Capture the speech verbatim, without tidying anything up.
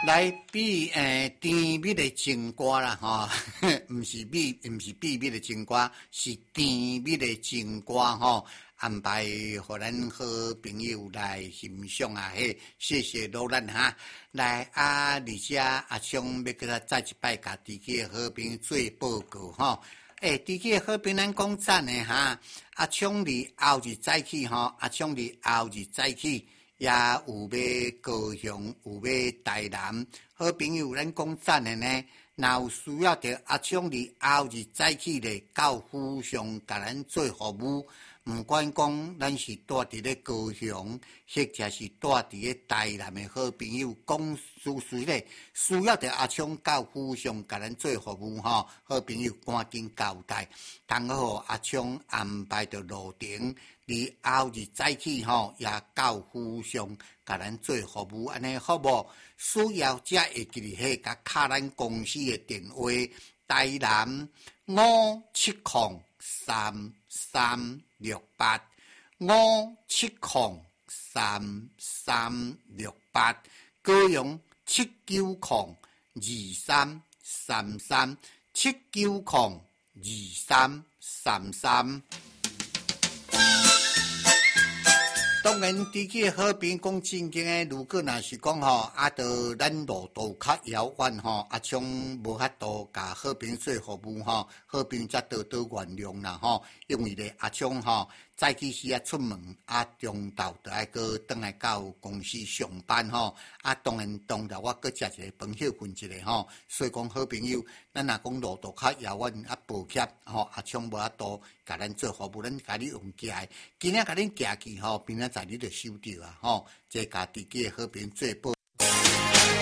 来比诶甜蜜的情歌啦吼，毋是秘，毋是秘密的情歌，是甜蜜的情歌吼。安排互咱好朋友来欣赏啊！嘿，谢谢罗兰哈。来啊，而且阿昌要给他再一摆，甲自己的好朋友做报告吼。诶，自己的好朋友咱讲赞的哈。阿昌伫后日早起吼，阿昌伫后日早起。也有要高雄，有要台南，好朋友咱讲赞的呢。若有需要着阿昌伫后日早起咧到府上甲咱做服务，毋管讲咱是住伫咧高雄，或者是住伫咧台南的好朋友，讲属实咧需要着阿昌到府上甲咱做服务吼，好朋友赶紧交代，刚好阿昌安排着路程。伫后日早起吼，也到府上甲咱做服务，安尼好无？需要者会记哩迄甲敲咱公司的电话，台南五七零三三六八五七零三三六八，高雄七九零二三三三七九零二三三三。当然，自己好朋讲正经诶，如果若是讲吼，啊，到咱路途较遥远吼，阿昌无法度甲好朋做服务吼，好朋才多多原谅啦吼。因为咧，阿昌吼早起时啊出门，啊中昼就爱搁转来到公司上班吼。啊，当然当日我搁食一个饭休困一下吼。所以讲好朋友，咱若讲路途较遥远，啊抱歉吼，阿昌无法度甲咱做服务，咱甲你用寄，今仔甲恁寄去吼，明仔载你就收到啊吼。这甲自己的好朋友做报